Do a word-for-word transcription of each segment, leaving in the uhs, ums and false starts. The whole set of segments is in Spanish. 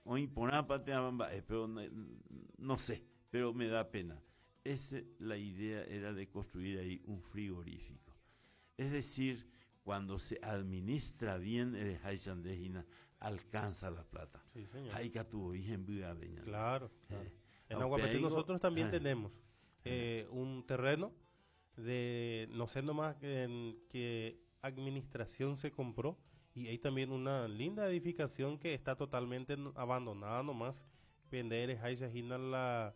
hoy ponapa te abamba, eh, pero no, no sé, pero me da pena. Esa, la idea era de construir ahí un frigorífico. Es decir, cuando se administra bien el Haishandejina, alcanza la plata. Sí, señor. Haika tu origen Bugabeña. Claro, claro. Eh, En Aguapeté nosotros también eh, tenemos eh, un terreno de, no sé nomás que, en qué administración se compró, y hay también una linda edificación que está totalmente n- abandonada nomás. Vender Haishandejina la...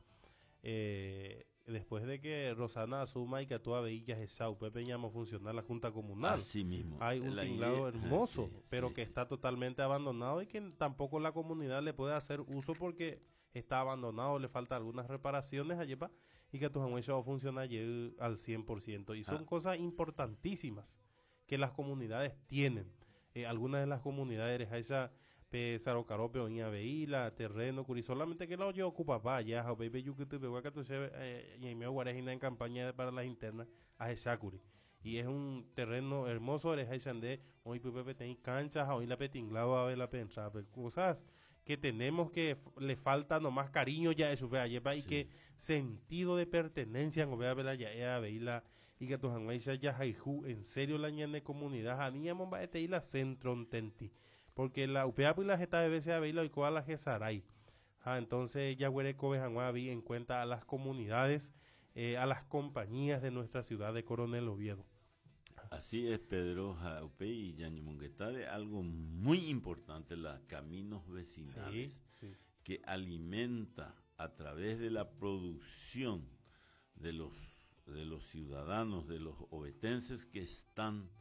Eh, después de que Rosana asuma y que toda Veillas esa Pepe llama funcionar la Junta Comunal. Así mismo. Hay un La tinglado idea- hermoso, sí, pero sí, que sí. está totalmente abandonado y que tampoco la comunidad le puede hacer uso porque está abandonado, le falta algunas reparaciones allí pa, y que tu va a funcionar allí al cien por ciento. Y son Ah. cosas importantísimas que las comunidades tienen. Eh, algunas de las comunidades, esa pe Sarocarope, Oña Veila, terreno, curi, solamente que lo yo ocupa pa ya, o baby you que te veo que tu se eh, y me guarejina en campaña para las internas a esa curi. Y es un terreno hermoso, eres de hoy pepe ten canchas, hoy la petinglado a ver la pensa, cosas que tenemos que f- le falta nomás cariño ya eso vea yepa y Sí. que sentido de pertenencia no vea vela ya ea veila y que tus anguaisha ya haiju en serio la ñane comunidad anía momba ete y la centro tenti porque la U P A y la Jeta de B C A veila y coa la Gesaray. Ah, entonces ya huere vi en cuenta a las comunidades, eh, a las compañías de nuestra ciudad de Coronel Oviedo. Así es, Pedro Jaupe y Yañimonguetare, algo muy importante, los caminos vecinales, Sí, sí. que alimenta a través de la producción de los, de los ciudadanos, de los ovetenses que están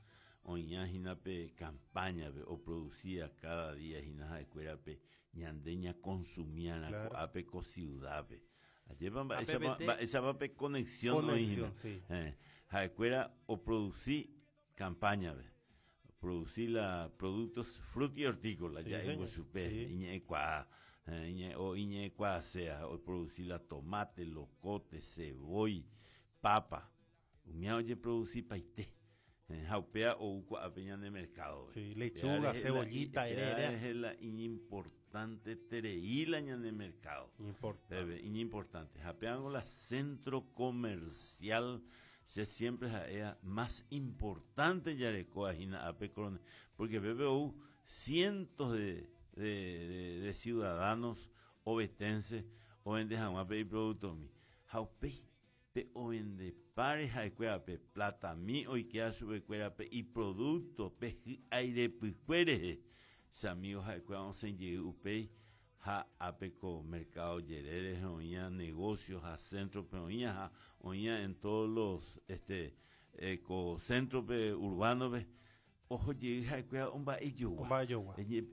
oñajinape campaña pe, o producía cada día jinaja escuerape ñandeña consumían Claro. ape co ciudad pe. Allí va- A esa va- P B T, va- esa va pe conexión conexión, oína. sí. Eh, jaecuera o producir campaña pe. Producir la productos frutos y hortícolas Sí, ya en señor. Guasupé, Sí. iñe cua, eh, iñe- o iñe cua sea o producir la tomate, locote, cebolla, papa. Umia oye producir paité. En Jaupea o Ucua apeña de mercado. Sí, lechuga, cebollita, era heredera. es la importante tereíla ña de mercado. Importante. Bebe, importante. Japeango la centro comercial se siempre es más importante Yarecoa Jina Ape Corone, porque B B U cientos de, de, de, de ciudadanos obetenses o en de Jamape y productos mi. Jaupe pe o en de pares jaecuera pe plata mi o ikea sube cuera pe y producto pe ji aire picuere. Samigos jaecuera on se llegue upei ha apeco mercado yereres oía negocios a centro pe oía ha oía en todos los este ecocentros pe urbanos pe ojo llegue jaecuera on va ello On va ello, gua.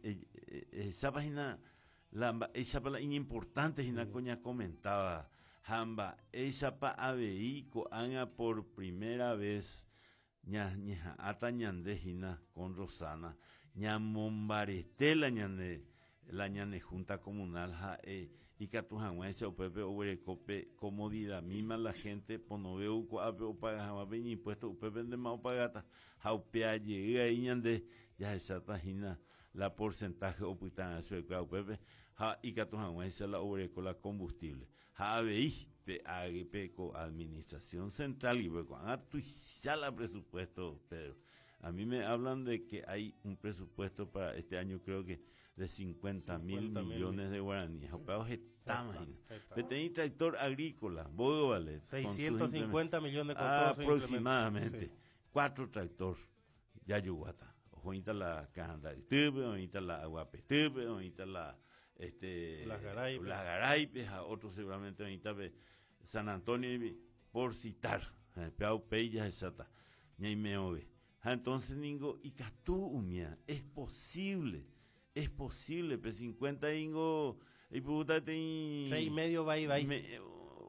esa página la esa página importante Sí. Gina coña comentaba Hamba, esa pa abeico anga por primera vez ña ña ata ñande Gina con Rosana ña mombarete la ñande la ñande junta comunal ja eh, y catujanguense o pepe o cope comodidad misma la gente ponoveu co ape o paga jama pe impuesto pepe de mao pagata jaupea llega ahí ñande ya esa tajina la porcentaje o putan a su pepe ha y catujanguense la obre con la combustible ha veis pe pe co administración central y con a tuizar la presupuesto Pedro. A mí me hablan de que hay un presupuesto para este año, creo que de cincuenta mil millones de guaraníes. Operados estamos. Tenéis tractor agrícola, vos vale. seiscientos cincuenta millones con ah, todos sus aproximadamente. implementos. Sí. Cuatro tractor. Ya yuguata. Ahorita la cajanda de tube, ahorita la aguapetube, ahorita la este Las garaipes. las garaipes, a otros seguramente ahorita ve San Antonio por citar. Peau peya exacta. Ñay me ove. Entonces ningo y catú umia es posible es posible pero cincuenta ingo y puta ten Seis y medio va y va y. me-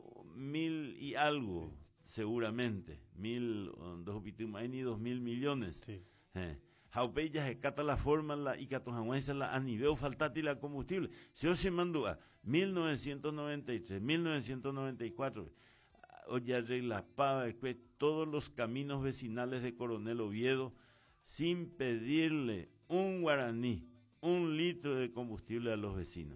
mil y algo seguramente mil um, dos pitum ni dos mil millones Sí. eh. Jaupeya se cata la forma la y catojanguense la a nivel faltati la combustible si yo se mandó a mil novecientos noventa y tres mil novecientos noventa y cuatro oye arregla pava después todos los caminos vecinales de Coronel Oviedo sin pedirle un guaraní, un litro de combustible a los vecinos.